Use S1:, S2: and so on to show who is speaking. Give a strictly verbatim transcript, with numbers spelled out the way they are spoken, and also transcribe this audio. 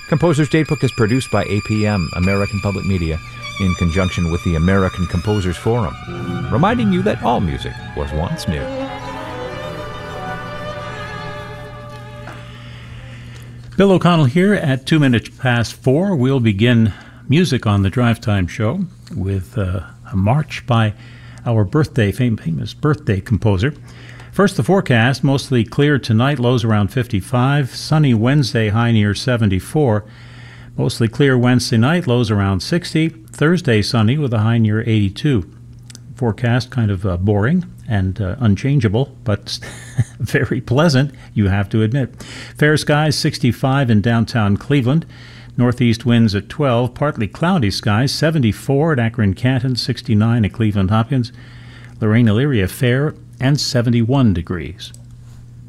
S1: Composer's Datebook is produced by A P M, American Public Media, in conjunction with the American Composers Forum, reminding you that all music was once new.
S2: Bill O'Connell here at two minutes past four. We'll begin music on the Drive Time Show with uh, a march by our birthday, famous birthday composer. First, the forecast, mostly clear tonight, lows around fifty-five. Sunny Wednesday, high near seventy-four. Mostly clear Wednesday night, lows around sixty. Thursday, sunny with a high near eighty-two. Forecast kind of uh, boring and uh, unchangeable, but very pleasant, you have to admit. Fair skies, sixty-five in downtown Cleveland. Northeast winds at twelve. Partly cloudy skies, seventy-four at Akron-Canton, sixty-nine at Cleveland-Hopkins. Lorraine-Elyria fair and seventy-one degrees.